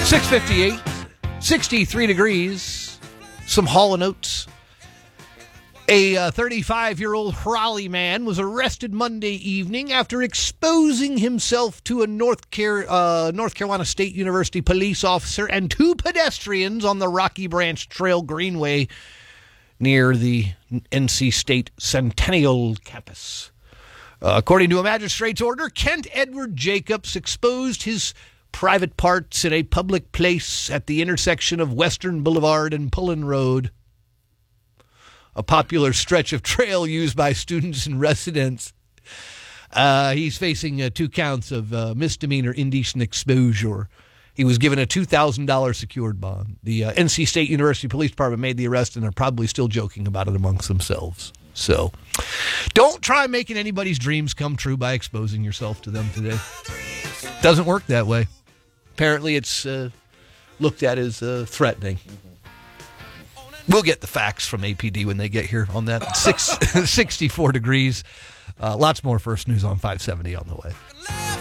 6:58, 63 degrees, some Hall & Oates. A 35-year-old Raleigh man was arrested Monday evening after exposing himself to a North Carolina State University police officer and two pedestrians on the Rocky Branch Trail Greenway near the NC State Centennial campus. According to a magistrate's order, Kent Edward Jacobs exposed his private parts in a public place at the intersection of Western Boulevard and Pullen Road, a popular stretch of trail used by students and residents. He's facing 2 counts of misdemeanor indecent exposure. He was given a $2,000 secured bond. The NC State University Police Department made the arrest and are probably still joking about it amongst themselves. So don't try making anybody's dreams come true by exposing yourself to them today. Doesn't work that way. Apparently it's looked at as threatening. We'll get the facts from APD when they get here on that. 64 degrees. Lots more First News on 570 on the way.